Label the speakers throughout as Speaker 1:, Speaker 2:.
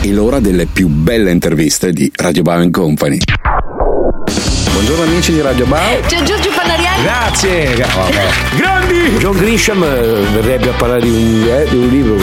Speaker 1: È l'ora delle più belle interviste di Radio Bao & Company. Buongiorno amici di Radio Bao.
Speaker 2: C'è Giorgio Panariello.
Speaker 3: Grazie.
Speaker 4: Grandi! John Grisham verrebbe a parlare di un libro.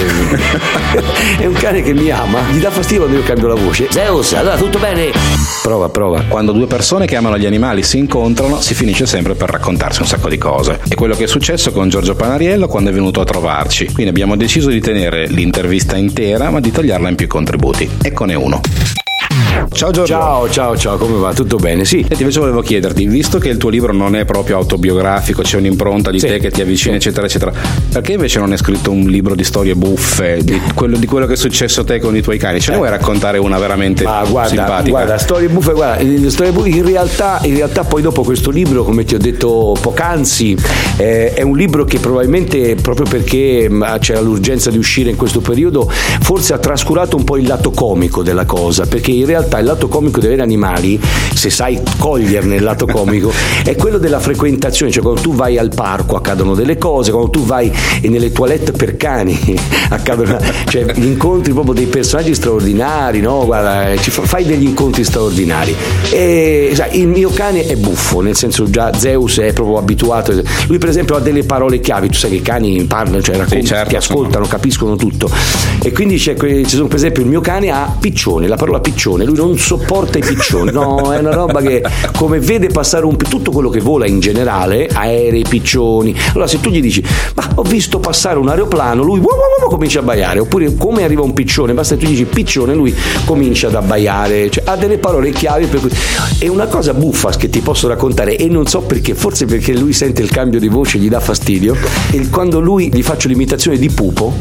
Speaker 4: È un cane che mi ama, gli dà fastidio quando io cambio la voce. Zeus, allora tutto bene? Prova.
Speaker 3: Quando due persone che amano gli animali si incontrano, si finisce sempre per raccontarsi un sacco di cose. È quello che è successo con Giorgio Panariello quando è venuto a trovarci. Quindi abbiamo deciso di tenere l'intervista intera, ma di tagliarla in più contributi. Eccone uno. Ciao Giorgio.
Speaker 4: Ciao, come va? Tutto bene? Sì.
Speaker 3: E invece volevo chiederti, visto che il tuo libro non è proprio autobiografico, c'è un'impronta di te che ti avvicina, eccetera, eccetera, perché invece non hai scritto un libro di storie buffe, di quello che è successo a te con i tuoi cani? Ce ne vuoi raccontare una veramente simpatica?
Speaker 4: Guarda, storie buffe, in realtà poi dopo questo libro, come ti ho detto poc'anzi, è un libro che probabilmente, proprio perché c'era l'urgenza di uscire in questo periodo, forse ha trascurato un po' il lato comico della cosa, perché in realtà il lato comico degli animali, se sai coglierne il lato comico, è quello della frequentazione, cioè quando tu vai al parco accadono delle cose, quando tu vai nelle toilette per cani accadono, cioè incontri proprio dei personaggi straordinari, no? Guarda, fai degli incontri straordinari. E sai, il mio cane è buffo, nel senso, già Zeus è proprio abituato, lui per esempio ha delle parole chiavi, tu sai che i cani parlano, cioè raccontano, certo, che ascoltano, capiscono tutto, e quindi ci sono, per esempio il mio cane ha piccione, la parola piccione, lui non sopporta i piccioni, no, è una roba che, come vede passare tutto quello che vola in generale, aerei, piccioni, allora se tu gli dici ma ho visto passare un aeroplano, lui comincia a abbaiare, oppure come arriva un piccione, basta che tu gli dici piccione, lui comincia ad abbaiare, cioè ha delle parole chiavi, per cui è una cosa buffa che ti posso raccontare, e non so perché, forse perché lui sente il cambio di voce, gli dà fastidio, e quando lui gli faccio l'imitazione di Pupo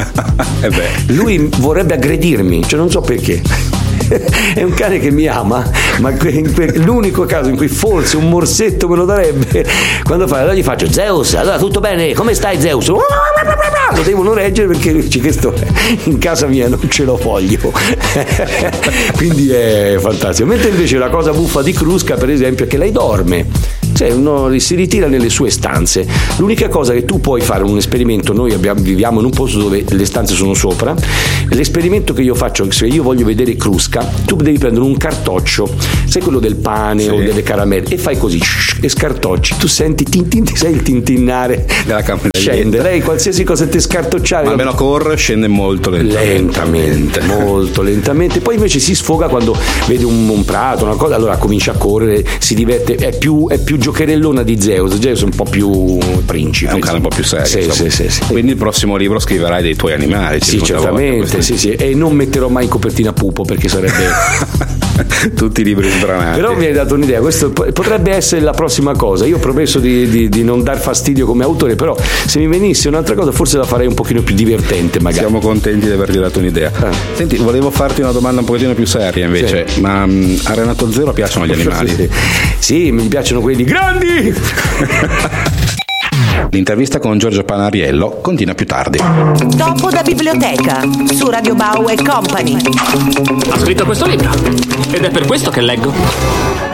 Speaker 4: lui vorrebbe aggredirmi, cioè non so perché. È un cane che mi ama, ma l'unico caso in cui forse un morsetto me lo darebbe, quando allora gli faccio Zeus, allora tutto bene, come stai Zeus? Lo devono reggere perché dice che sto in casa mia, non ce lo voglio. Quindi è fantastico. Mentre invece la cosa buffa di Krusca, per esempio, è che lei dorme. Cioè, si ritira nelle sue stanze. L'unica cosa che tu puoi fare, un esperimento, noi viviamo in un posto dove le stanze sono sopra, l'esperimento che io faccio, se io voglio vedere Krusca, tu devi prendere un cartoccio, sai quello del pane o delle caramelle, e fai così, e scartocci, tu senti sai il tintinnare
Speaker 3: della campanelletta,
Speaker 4: scende, lei qualsiasi cosa te scartocciare,
Speaker 3: ma almeno corre, scende molto lentamente,
Speaker 4: molto lentamente, poi invece si sfoga quando vede un prato, una cosa, allora comincia a correre, si diverte, è più giocherellona di Zeus è un po' più principe,
Speaker 3: è un cane un po' più serio,
Speaker 4: sì.
Speaker 3: Quindi il prossimo libro scriverai dei tuoi animali,
Speaker 4: sì, certamente, sì, e non metterò mai in copertina Pupo, perché sarebbe
Speaker 3: tutti i libri sbranati.
Speaker 4: Però mi hai dato un'idea, questo potrebbe essere la prossima cosa. Io ho promesso di non dar fastidio come autore, però se mi venisse un'altra cosa forse la farei un pochino più divertente, magari.
Speaker 3: Siamo contenti di averti dato un'idea. Senti, volevo farti una domanda un pochettino più seria invece, ma a Renato Zero piacciono gli animali?
Speaker 4: Sì, mi piacciono quelli grandi.
Speaker 3: L'intervista con Giorgio Panariello continua più tardi.
Speaker 2: Dopo da biblioteca, su Radio Bao & Company.
Speaker 5: Ha scritto questo libro ed è per questo che leggo.